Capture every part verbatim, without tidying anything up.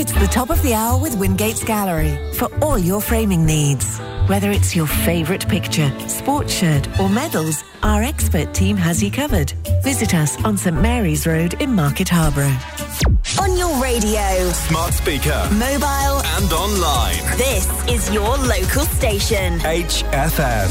It's the top of the hour with Wingates Gallery for all your framing needs. Whether it's your favourite picture, sports shirt or medals, our expert team has you covered. Visit us on St Mary's Road in Market Harborough. On your radio, smart speaker, mobile and online. This is your local station. H F M.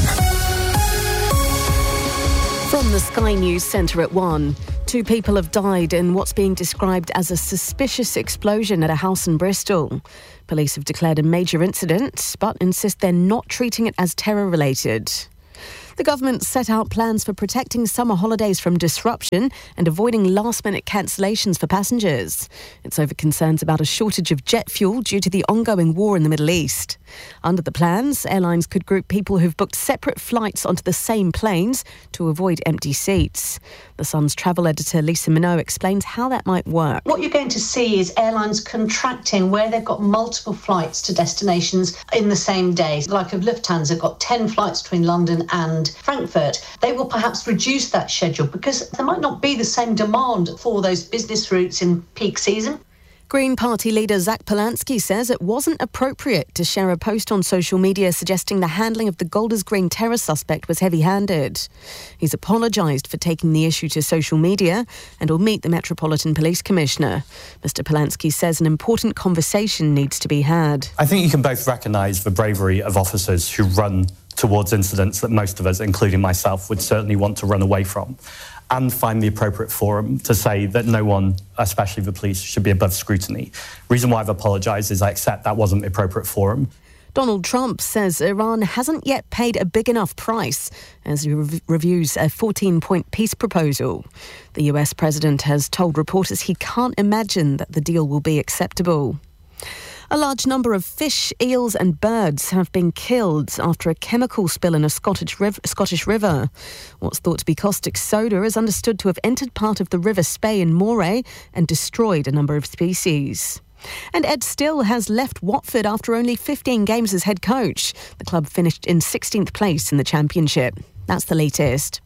From the Sky News Centre at one, two people have died in what's being described as a suspicious explosion at a house in Bristol. Police have declared a major incident, but insist they're not treating it as terror-related. The government set out plans for protecting summer holidays from disruption and avoiding last-minute cancellations for passengers. It's over concerns about a shortage of jet fuel due to the ongoing war in the Middle East. Under the plans, airlines could group people who've booked separate flights onto the same planes to avoid empty seats. The Sun's travel editor Lisa Minot explains how that might work. What you're going to see is airlines contracting where they've got multiple flights to destinations in the same day. Like if Lufthansa got ten flights between London and Frankfurt, they will perhaps reduce that schedule because there might not be the same demand for those business routes in peak season. Green Party leader Zach Polanski says it wasn't appropriate to share a post on social media suggesting the handling of the Golders Green terror suspect was heavy-handed. He's apologised for taking the issue to social media and will meet the Metropolitan Police Commissioner. Mister Polanski says an important conversation needs to be had. I think you can both recognise the bravery of officers who run towards incidents that most of us, including myself, would certainly want to run away from, and find the appropriate forum to say that no one, especially the police, should be above scrutiny. The reason why I've apologised is I accept that wasn't the appropriate forum. Donald Trump says Iran hasn't yet paid a big enough price as he rev- reviews a fourteen-point peace proposal. The U S president has told reporters he can't imagine that the deal will be acceptable. A large number of fish, eels and birds have been killed after a chemical spill in a Scottish, riv- Scottish river. What's thought to be caustic soda is understood to have entered part of the River Spey in Moray and destroyed a number of species. And Ed Still has left Watford after only fifteen games as head coach. The club finished in sixteenth place in the Championship. That's the latest.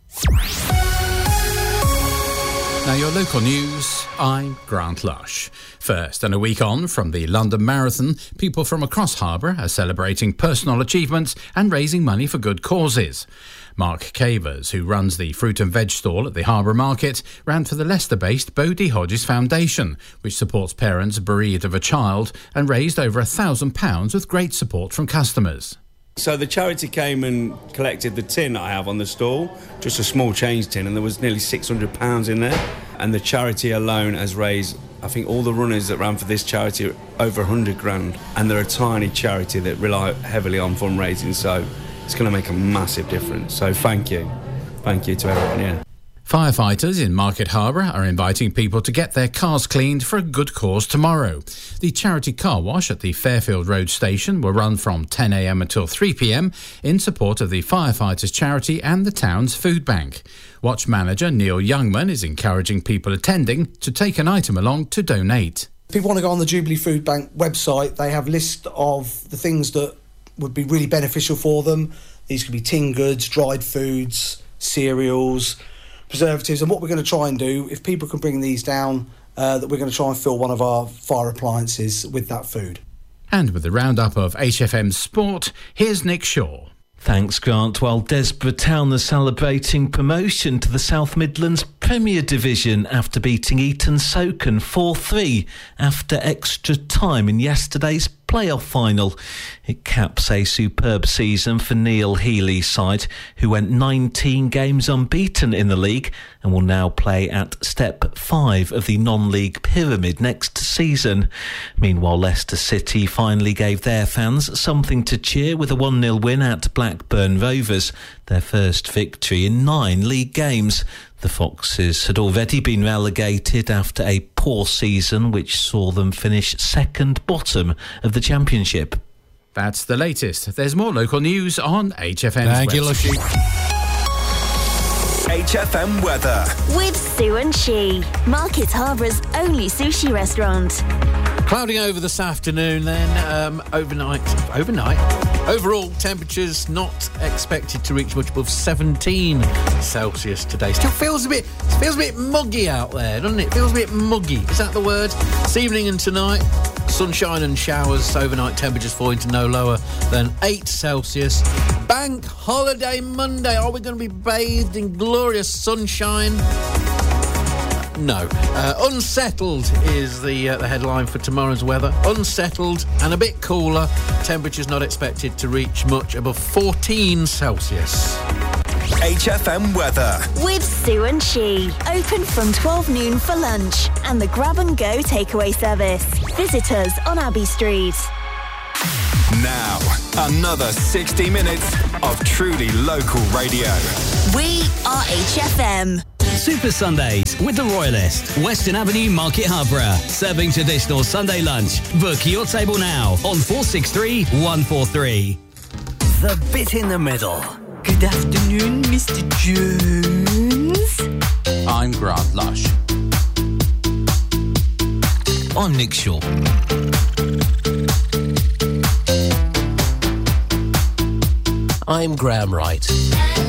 Now your local news, I'm Grant Lush. First, and a week on from the London Marathon, people from across Harborough are celebrating personal achievements and raising money for good causes. Mark Cavers, who runs the fruit and veg stall at the Harborough Market, ran for the Leicester-based Bodie Hodges Foundation, which supports parents bereaved of a child, and raised over a thousand pounds with great support from customers. So the charity came and collected the tin I have on the stall, just a small change tin, and there was nearly six hundred pounds in there. And the charity alone has raised, I think all the runners that ran for this charity are over one hundred grand. And they're a tiny charity that rely heavily on fundraising, so it's going to make a massive difference. So thank you. Thank you to everyone here. Firefighters in Market Harborough are inviting people to get their cars cleaned for a good cause tomorrow. The charity car wash at the Fairfield Road station will run from ten a.m. until three p.m. in support of the Firefighters charity and the town's food bank. Watch manager Neil Youngman is encouraging people attending to take an item along to donate. If people want to go on the Jubilee Food Bank website, they have a list of the things that would be really beneficial for them. These could be tin goods, dried foods, cereals, preservatives, and what we're going to try and do, if people can bring these down, uh, that we're going to try and fill one of our fire appliances with that food. And with the roundup of H F M's sport, here's Nick Shaw. Thanks, Grant. While Desborough Town are celebrating promotion to the South Midlands Premier Division after beating Eton Soken four three after extra time in yesterday's playoff final. It caps a superb season for Neil Healy's side, who went nineteen games unbeaten in the league and will now play at step five of the non-league pyramid next season. Meanwhile, Leicester City finally gave their fans something to cheer with a one nil win at Blackburn Rovers, their first victory in nine league games. The Foxes had already been relegated after a poor season which saw them finish second bottom of the Championship. That's the latest. There's more local news on H F M's Thank website. you, Lushy. H F M weather. With Sue and She, Market Harbour's only sushi restaurant. Clouding over this afternoon then, um, overnight, overnight. Overall, temperatures not expected to reach much above seventeen Celsius today. Still feels a bit feels a bit muggy out there, doesn't it? Feels a bit muggy. Is that the word? This evening and tonight, sunshine and showers. Overnight temperatures falling to no lower than eight Celsius. Bank holiday Monday. Are we going to be bathed in glorious sunshine? No. Uh, unsettled is the uh, the headline for tomorrow's weather. Unsettled and a bit cooler. Temperatures not expected to reach much above fourteen Celsius. H F M weather. With Sue and She. Open from twelve noon for lunch and the grab and go takeaway service. Visit us on Abbey Street. Now, another sixty minutes of truly local radio. We are H F M. Super Sundays with the Royalist, Western Avenue, Market Harborough. Serving traditional Sunday lunch. Book your table now on four six three, one four three. The bit in the middle. Good afternoon, Mister Jones. I'm Grant Lush. I'm Nick Shaw. I'm Graham Wright.